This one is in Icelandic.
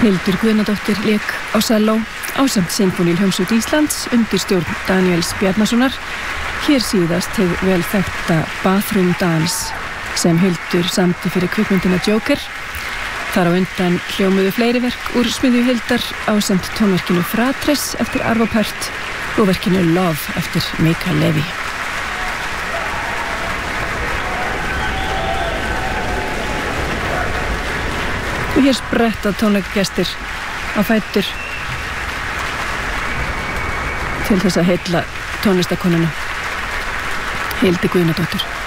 Hildur Guðnadóttir lék á selló ásamt Sinfóníuhljómsveit Íslands undir stjórn Daníels Bjarnasonar. Hér síðast hið vel þekkta Bathroom Dance sem Hildur samdi fyrir kvikmyndina Joker. Þar á undan hljómuðu fleiri verk úr smiðju Hildar ásamt tónverkinu Fratres eftir Arvo Pärt og verkinu Love eftir Mika Levi. Og hér spretta tónleikagestir á fætur til þess að heilla tónlistakonuna Hildi Guðnadóttur.